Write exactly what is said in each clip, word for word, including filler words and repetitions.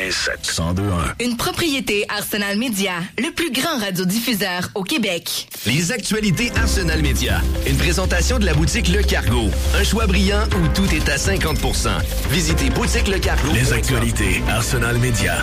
quatre-vingt-sept cent deux un. Une propriété Arsenal Media, le plus grand radiodiffuseur au Québec. Les actualités Arsenal Media. Une présentation de la boutique Le Cargo. Un choix brillant où tout est à cinquante pour cent. Visitez boutique le cargo. Les actualités Arsenal Media.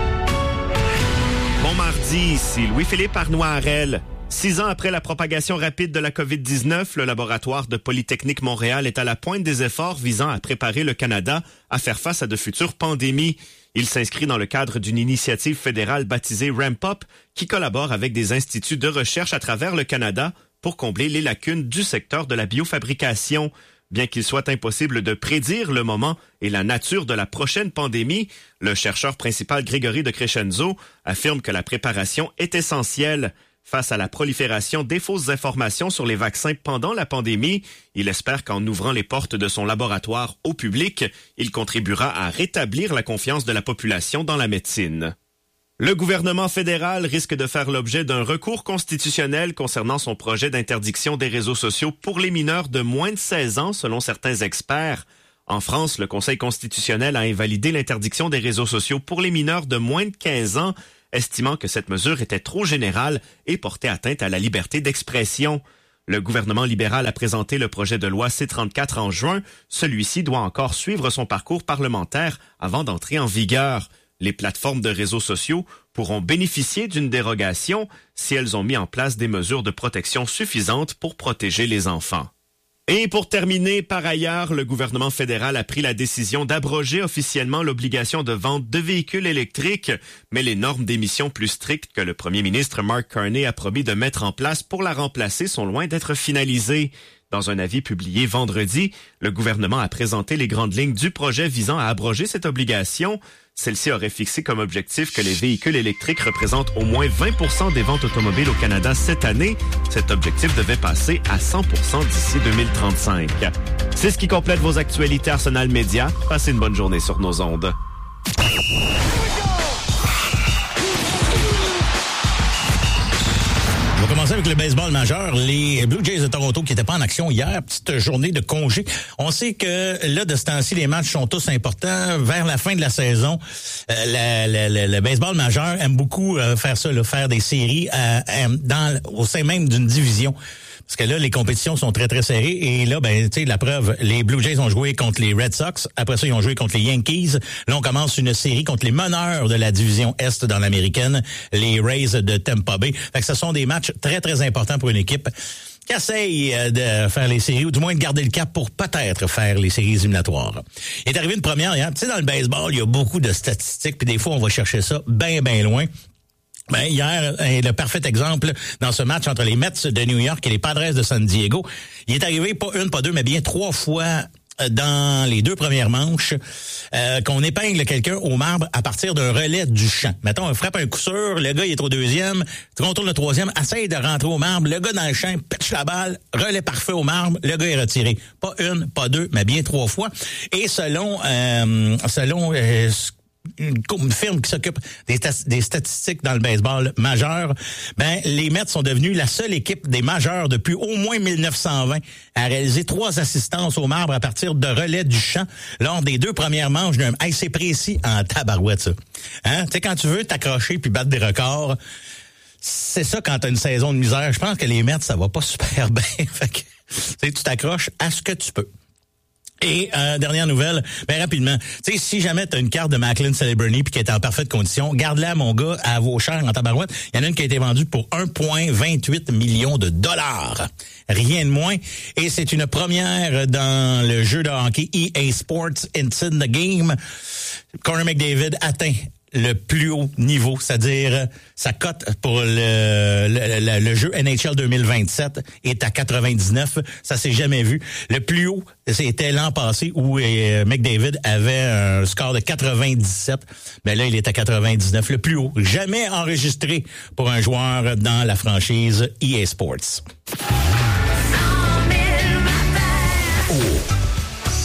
Bon mardi, ici Louis-Philippe Arnois-Harel. Six ans après la propagation rapide de la covid dix-neuf, le laboratoire de Polytechnique Montréal est à la pointe des efforts visant à préparer le Canada à faire face à de futures pandémies. Il s'inscrit dans le cadre d'une initiative fédérale baptisée Ramp Up qui collabore avec des instituts de recherche à travers le Canada pour combler les lacunes du secteur de la biofabrication. Bien qu'il soit impossible de prédire le moment et la nature de la prochaine pandémie, le chercheur principal Grégory de Crescenzo affirme que la préparation est essentielle. Face à la prolifération des fausses informations sur les vaccins pendant la pandémie, il espère qu'en ouvrant les portes de son laboratoire au public, il contribuera à rétablir la confiance de la population dans la médecine. Le gouvernement fédéral risque de faire l'objet d'un recours constitutionnel concernant son projet d'interdiction des réseaux sociaux pour les mineurs de moins de seize ans, selon certains experts. En France, le Conseil constitutionnel a invalidé l'interdiction des réseaux sociaux pour les mineurs de moins de quinze ans, estimant que cette mesure était trop générale et portait atteinte à la liberté d'expression. Le gouvernement libéral a présenté le projet de loi C trente-quatre en juin. Celui-ci doit encore suivre son parcours parlementaire avant d'entrer en vigueur. Les plateformes de réseaux sociaux pourront bénéficier d'une dérogation si elles ont mis en place des mesures de protection suffisantes pour protéger les enfants. Et pour terminer, par ailleurs, le gouvernement fédéral a pris la décision d'abroger officiellement l'obligation de vente de véhicules électriques, mais les normes d'émissions plus strictes que le premier ministre Mark Carney a promis de mettre en place pour la remplacer sont loin d'être finalisées. Dans un avis publié vendredi, le gouvernement a présenté les grandes lignes du projet visant à abroger cette obligation. Celle-ci aurait fixé comme objectif que les véhicules électriques représentent au moins vingt pour cent des ventes automobiles au Canada cette année. Cet objectif devait passer à cent pour cent d'ici deux mille trente-cinq. C'est ce qui complète vos actualités Arsenal Media. Passez une bonne journée sur nos ondes. On va commencer avec le baseball majeur. Les Blue Jays de Toronto qui n'étaient pas en action hier, petite journée de congé. On sait que là, de ce temps-ci, les matchs sont tous importants. Vers la fin de la saison, euh, la, la, la, le baseball majeur aime beaucoup euh, faire ça, là, faire des séries euh, euh, dans, au sein même d'une division. Parce que là, les compétitions sont très, très serrées. Et là, ben, tu sais, la preuve, les Blue Jays ont joué contre les Red Sox. Après ça, ils ont joué contre les Yankees. Là, on commence une série contre les meneurs de la division Est dans l'américaine, les Rays de Tampa Bay. Fait que ce sont des matchs très, très importants pour une équipe qui essaye de faire les séries, ou du moins de garder le cap pour peut-être faire les séries éliminatoires. Il est arrivé une première, hein? Tu sais, dans le baseball, il y a beaucoup de statistiques, puis des fois, on va chercher ça bien, bien loin. Ben, hier, le parfait exemple dans ce match entre les Mets de New York et les Padres de San Diego. Il est arrivé pas une, pas deux, mais bien trois fois dans les deux premières manches euh, qu'on épingle quelqu'un au marbre à partir d'un relais du champ. Mettons, on frappe un coup sûr, le gars il est au deuxième, contourne le troisième, essaye de rentrer au marbre, le gars dans le champ pitch la balle, relais parfait au marbre, le gars est retiré. Pas une, pas deux, mais bien trois fois. Et selon euh, selon euh, Une, une firme qui s'occupe des, des statistiques dans le baseball majeur, ben les Mets sont devenus la seule équipe des majeurs depuis au moins mille neuf cent vingt à réaliser trois assistances au marbre à partir de relais du champ lors des deux premières manches d'un... Hey, c'est précis en tabarouette, ça. Hein? Tu sais, quand tu veux t'accrocher puis battre des records, c'est ça quand t'as une saison de misère. Je pense que les Mets, ça va pas super bien. Fait que, tu t'accroches à ce que tu peux. Et euh, dernière nouvelle, ben rapidement, tu sais, si jamais tu as une carte de Macklin Celebrity puis qui est en parfaite condition, garde-la, mon gars, à vos chers en tabarouette. Il y en a une qui a été vendue pour un virgule vingt-huit millions de dollars. Rien de moins. Et c'est une première dans le jeu de hockey E A Sports Inside the Game. Connor McDavid atteint le plus haut niveau, c'est-à-dire sa cote pour le, le, le, le jeu N H L deux mille vingt-sept est à quatre-vingt-dix-neuf. Ça s'est jamais vu. Le plus haut, c'était l'an passé où euh, McDavid avait un score de quatre-vingt-dix-sept. Mais là, il est à quatre-vingt-dix-neuf. Le plus haut jamais enregistré pour un joueur dans la franchise E A Sports.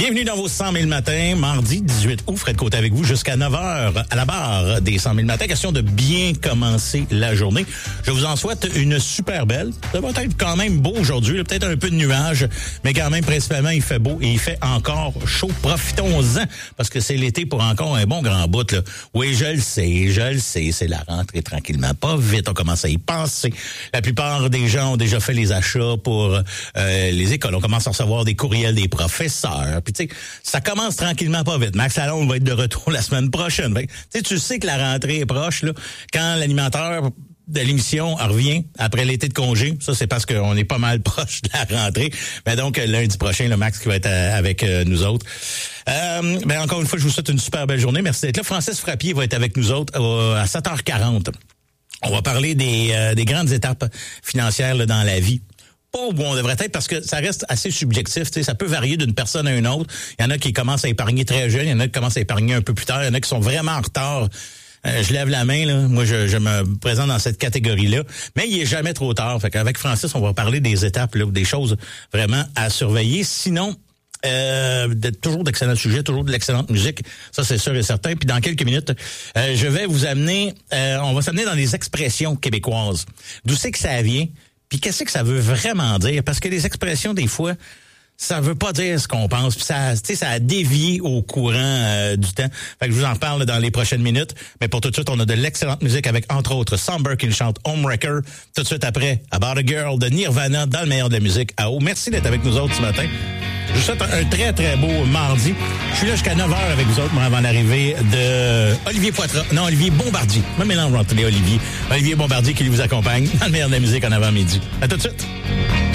Bienvenue dans vos cent mille matins, mardi dix-huit août. Fred Côté avec vous jusqu'à neuf heures à la barre des cent mille matins. Question de bien commencer la journée. Je vous en souhaite une super belle. Ça va être quand même beau aujourd'hui. Là, peut-être un peu de nuages, mais quand même, principalement, il fait beau et il fait encore chaud. Profitons-en parce que c'est l'été pour encore un bon grand bout. Là. Oui, je le sais, je le sais. C'est la rentrée tranquillement. Pas vite, on commence à y penser. La plupart des gens ont déjà fait les achats pour euh, les écoles. On commence à recevoir des courriels des professeurs. Puis tu sais, ça commence tranquillement pas vite. Max Lalonde va être de retour la semaine prochaine. Tu sais, tu sais que la rentrée est proche là. Quand l'animateur de l'émission revient après l'été de congé, ça c'est parce qu'on est pas mal proche de la rentrée. Mais donc lundi prochain, le Max qui va être avec nous autres. Euh, ben encore une fois, je vous souhaite une super belle journée. Merci d'être là. Francis Frappier va être avec nous autres à sept heures quarante. On va parler des, euh, des grandes étapes financières là, dans la vie. Pas où on devrait être parce que ça reste assez subjectif. Tu sais, ça peut varier d'une personne à une autre. Il y en a qui commencent à épargner très jeune, il y en a qui commencent à épargner un peu plus tard, il y en a qui sont vraiment en retard. Euh, je lève la main, là. Moi, je, je me présente dans cette catégorie-là. Mais il est jamais trop tard. Fait qu'avec Francis, on va parler des étapes, là, des choses vraiment à surveiller. Sinon, Euh, de, toujours d'excellents sujets, toujours de l'excellente musique, ça c'est sûr et certain. Puis dans quelques minutes, euh, je vais vous amener, euh, on va s'amener dans les expressions québécoises. D'où c'est que ça vient? Puis qu'est-ce que ça veut vraiment dire? Parce que les expressions, des fois, ça veut pas dire ce qu'on pense. Puis ça, tu sais, ça a dévié au courant euh, du temps. Fait que je vous en parle dans les prochaines minutes. Mais pour tout de suite, on a de l'excellente musique avec, entre autres, Somber qui chante Homewrecker. Tout de suite après, About a Girl de Nirvana dans le meilleur de la musique à eau. Merci d'être avec nous autres ce matin. Je vous souhaite un très, très beau mardi. Je suis là jusqu'à neuf heures avec vous autres, moi, avant l'arrivée de Olivier Poitras. Non, Olivier Bombardier. Je me mélange entre les Olivier. Olivier Bombardier qui vous accompagne dans le meilleur de la musique en avant-midi. À tout de suite.